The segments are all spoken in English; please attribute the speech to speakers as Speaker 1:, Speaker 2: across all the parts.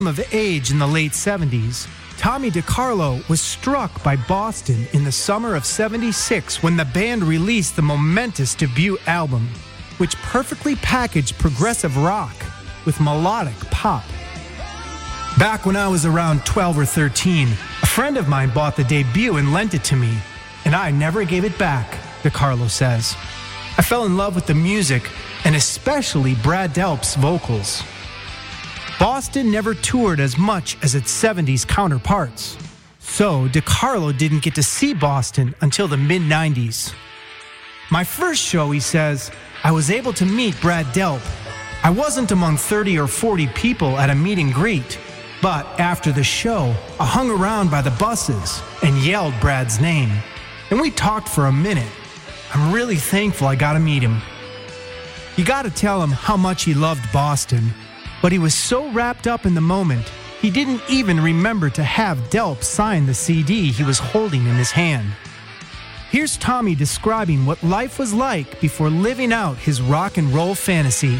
Speaker 1: Of age in the late 70s, Tommy DiCarlo was struck by Boston in the summer of '76 when the band released the momentous debut album, which perfectly packaged progressive rock with melodic pop. Back when I was around 12 or 13, a friend of mine bought the debut and lent it to me, and I never gave it back, DiCarlo says. I fell in love with the music and especially Brad Delp's vocals. Boston never toured as much as its 70s counterparts, so DiCarlo didn't get to see Boston until the mid-90s. My first show, he says, I was able to meet Brad Delp. I wasn't among 30 or 40 people at a meet and greet, but after the show, I hung around by the buses and yelled Brad's name, and we talked for a minute. I'm really thankful I got to meet him. You got to tell him how much he loved Boston, but he was so wrapped up in the moment, he didn't even remember to have Delp sign the CD he was holding in his hand. Here's Tommy describing what life was like before living out his rock and roll fantasy.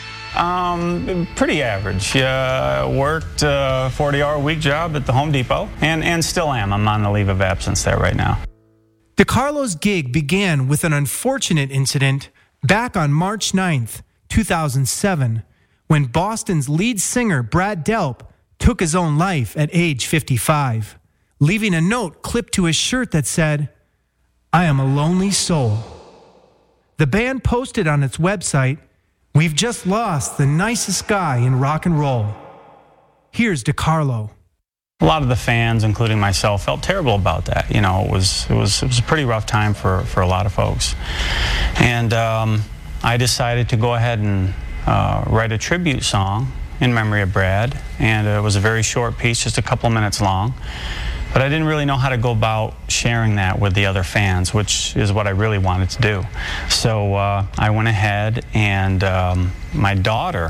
Speaker 2: Pretty average. Worked a 40-hour-a-week job at the Home Depot, and still am. I'm on the leave of absence there right now.
Speaker 1: DiCarlo's gig began with an unfortunate incident back on March 9th, 2007, when Boston's lead singer Brad Delp took his own life at age 55, leaving a note clipped to his shirt that said, "I am a lonely soul." The band posted on its website, "We've just lost the nicest guy in rock and roll." Here's DiCarlo.
Speaker 2: A lot of the fans, including myself, felt terrible about that. You know, it was a pretty rough time for a lot of folks. And I decided to go ahead and write a tribute song in memory of Brad, and it was a very short piece, just a couple minutes long. But I didn't really know how to go about sharing that with the other fans, which is what I really wanted to do. So I went ahead, and my daughter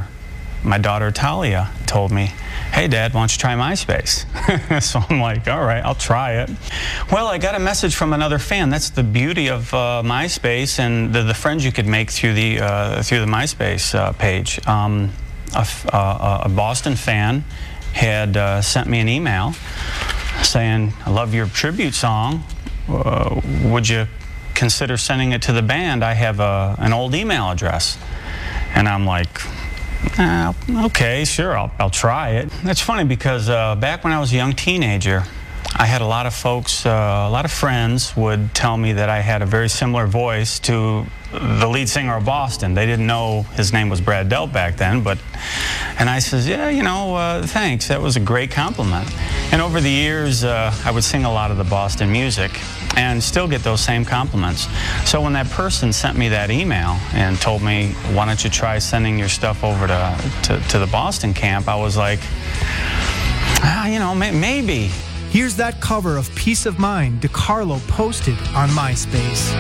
Speaker 2: Talia told me, "Hey Dad, why don't you try MySpace?" So I'm like, all right, I'll try it. Well, I got a message from another fan. That's the beauty of MySpace and the friends you could make through the MySpace page. A Boston fan had sent me an email saying, "I love your tribute song. Would you consider sending it to the band? I have an old email address." And I'm like, okay, sure, I'll try it. That's funny because back when I was a young teenager, I had a lot of folks, a lot of friends would tell me that I had a very similar voice to the lead singer of Boston. They didn't know his name was Brad Delp back then, and I says, yeah, you know, thanks, that was a great compliment. And over the years, I would sing a lot of the Boston music and still get those same compliments. So when that person sent me that email and told me, why don't you try sending your stuff over to the Boston camp, I was like, you know, maybe.
Speaker 1: Here's that cover of Peace of Mind DiCarlo posted on MySpace.